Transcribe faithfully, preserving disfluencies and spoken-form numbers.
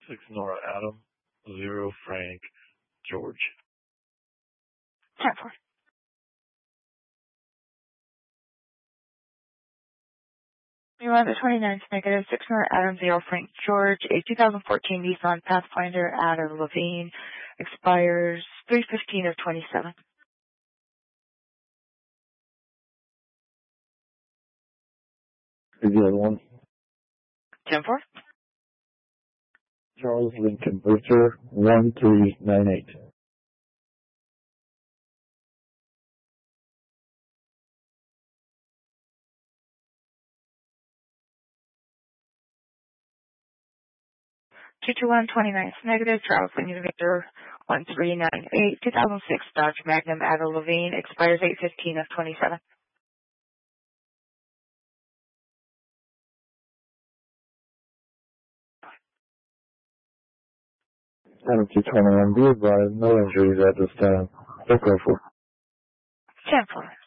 six Nora Adam, zero Frank George. ten four. You want the twenty-ninth negative, six Nora Adam, zero Frank George, a two thousand fourteen Nissan Pathfinder out of Levine, expires three fifteen of twenty-seven. Is the other one? ten four. Charles Lincoln Butcher, one three nine eight. two two one, twenty-ninth negative, Charles Lincoln Victor, one three nine eight, two thousand six Dodge Magnum out of Levine, expires eight fifteen of twenty-seven. Adam two twenty-one, be advised, no injuries at this time. Let's go for ten four.